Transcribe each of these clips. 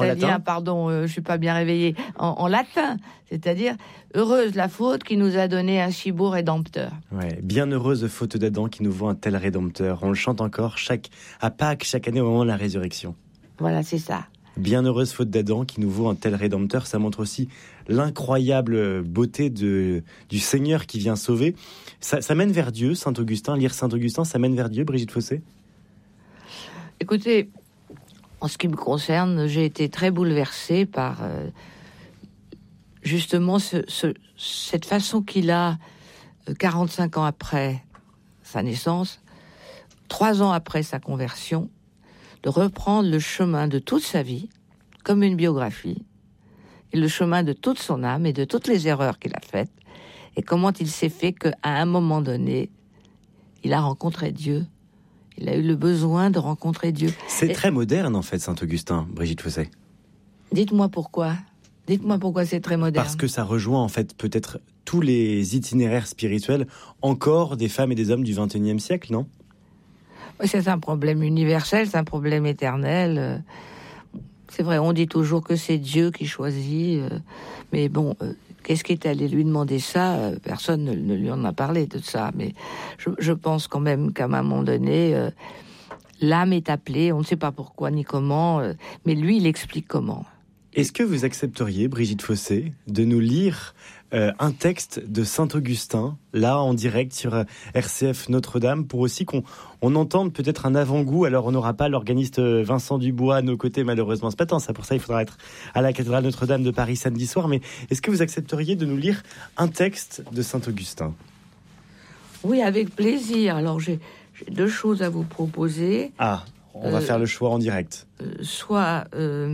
C'est-à-dire, pardon, je suis pas bien réveillée, en latin. C'est-à-dire, heureuse la faute qui nous a donné un si beau rédempteur. Ouais, bienheureuse faute d'Adam qui nous voit un tel rédempteur. On le chante encore à Pâques, chaque année au moment de la résurrection. Voilà, c'est ça. Bienheureuse faute d'Adam qui nous vaut un tel rédempteur. Ça montre aussi l'incroyable beauté du Seigneur qui vient sauver. Ça mène vers Dieu, Saint-Augustin. Lire Saint-Augustin, ça mène vers Dieu, Brigitte Fossé? Écoutez, en ce qui me concerne, j'ai été très bouleversée par justement cette façon qu'il a, 45 ans après sa naissance, 3 ans après sa conversion, de reprendre le chemin de toute sa vie, comme une biographie, et le chemin de toute son âme et de toutes les erreurs qu'il a faites, et comment il s'est fait qu'à un moment donné, il a rencontré Dieu. Il a eu le besoin de rencontrer Dieu. C'est très moderne, en fait, Saint-Augustin, Brigitte Fossé. Dites-moi pourquoi. Dites-moi pourquoi c'est très moderne. Parce que ça rejoint, en fait, peut-être tous les itinéraires spirituels, encore des femmes et des hommes du XXIe siècle, non ? C'est un problème universel, c'est un problème éternel. C'est vrai, on dit toujours que c'est Dieu qui choisit. Mais bon, qu'est-ce qui est allé lui demander ça ? Personne ne lui en a parlé de ça. Mais je pense quand même qu'à un moment donné, l'âme est appelée. On ne sait pas pourquoi ni comment, mais lui, il explique comment. Est-ce que vous accepteriez, Brigitte Fossé, de nous lire un texte de Saint-Augustin, là, en direct sur RCF Notre-Dame, pour aussi qu'on entende peut-être un avant-goût? Alors, on n'aura pas l'organiste Vincent Dubois à nos côtés, malheureusement. C'est pas tant ça. Pour ça, il faudra être à la cathédrale Notre-Dame de Paris samedi soir. Mais est-ce que vous accepteriez de nous lire un texte de Saint-Augustin? Oui, avec plaisir. Alors, j'ai 2 choses à vous proposer. Ah, on va faire le choix en direct. Soit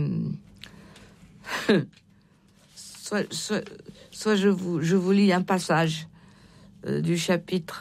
je vous lis un passage du chapitre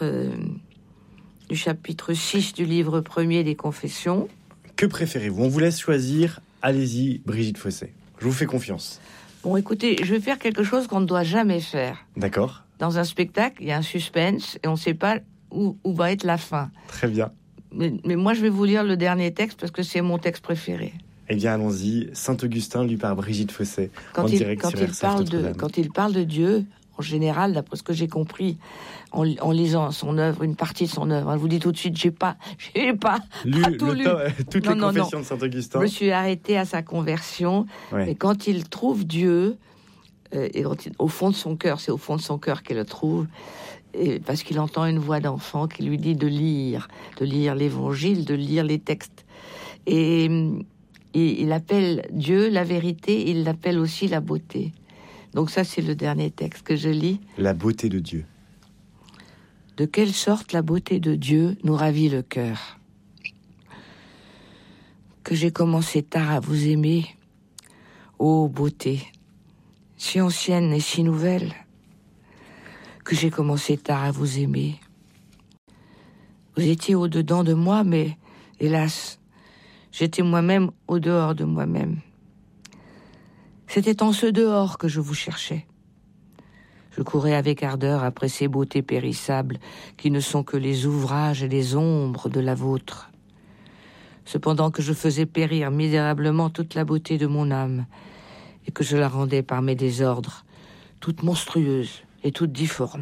6 du livre premier des Confessions. Que préférez-vous? On vous laisse choisir. Allez-y, Brigitte Fossé. Je vous fais confiance. Bon, écoutez, je vais faire quelque chose qu'on ne doit jamais faire. D'accord. Dans un spectacle, il y a un suspense et on ne sait pas où va être la fin. Très bien. Mais moi, je vais vous lire le dernier texte parce que c'est mon texte préféré. Eh bien, allons-y. Saint-Augustin, lu par Brigitte Fossé, en direct sur RCF Notre-Dame. Quand il parle de Dieu, en général, d'après ce que j'ai compris, en lisant son œuvre, une partie de son œuvre, je vous dis tout de suite, j'ai pas lu tout lu. Toutes les confessions de Saint-Augustin. Je me suis arrêtée à sa conversion, ouais. Et quand il trouve Dieu, et au fond de son cœur, c'est au fond de son cœur qu'il le trouve, et parce qu'il entend une voix d'enfant qui lui dit de lire l'Évangile, de lire les textes, et il appelle Dieu la vérité, il l'appelle aussi la beauté. Donc ça, c'est le dernier texte que je lis. La beauté de Dieu. De quelle sorte la beauté de Dieu nous ravit le cœur. Que j'ai commencé tard à vous aimer, ô beauté, si ancienne et si nouvelle. Que j'ai commencé tard à vous aimer. Vous étiez au-dedans de moi, mais hélas, j'étais moi-même au dehors de moi-même. C'était en ce dehors que je vous cherchais. Je courais avec ardeur après ces beautés périssables qui ne sont que les ouvrages et les ombres de la vôtre. Cependant que je faisais périr misérablement toute la beauté de mon âme et que je la rendais par mes désordres, toute monstrueuse et toute difforme.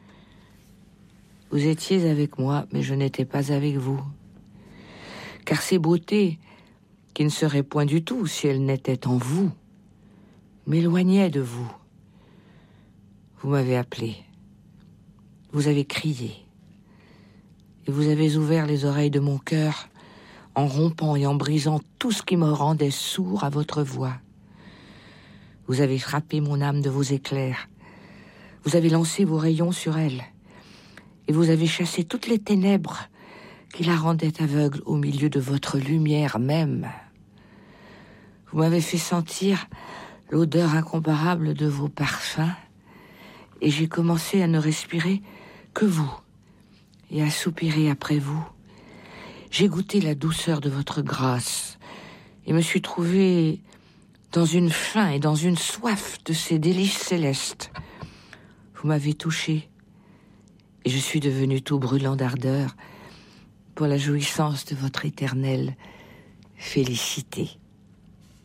Vous étiez avec moi, mais je n'étais pas avec vous. Car ces beautés, qui ne seraient point du tout si elles n'étaient en vous, m'éloignaient de vous. Vous m'avez appelé, vous avez crié, et vous avez ouvert les oreilles de mon cœur en rompant et en brisant tout ce qui me rendait sourd à votre voix. Vous avez frappé mon âme de vos éclairs, vous avez lancé vos rayons sur elle, et vous avez chassé toutes les ténèbres qui la rendaient aveugle au milieu de votre lumière même. Vous m'avez fait sentir l'odeur incomparable de vos parfums, et j'ai commencé à ne respirer que vous, et à soupirer après vous. J'ai goûté la douceur de votre grâce, et me suis trouvée dans une faim et dans une soif de ces délices célestes. Vous m'avez touché, et je suis devenu tout brûlant d'ardeur pour la jouissance de votre éternelle félicité.